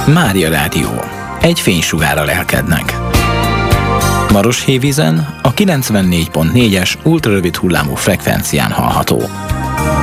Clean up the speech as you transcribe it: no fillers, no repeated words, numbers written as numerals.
Mária Rádió. Egy fénysugár a lelkednek. Maroshévízen a 94.4-es ultrarövid hullámú frekvencián hallható.